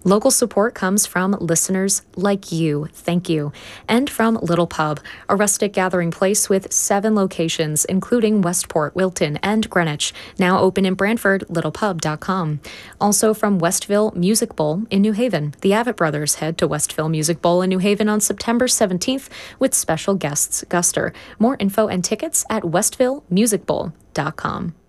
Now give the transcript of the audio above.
Local support comes from listeners like you. Thank you. And from Little Pub, a rustic gathering place with 7 locations, including Westport, Wilton, and Greenwich. Now open in Brantford, littlepub.com. Also from Westville Music Bowl in New Haven. The Avett Brothers head to Westville Music Bowl in New Haven on September 17th with special guests Guster. More info and tickets at westvillemusicbowl.com.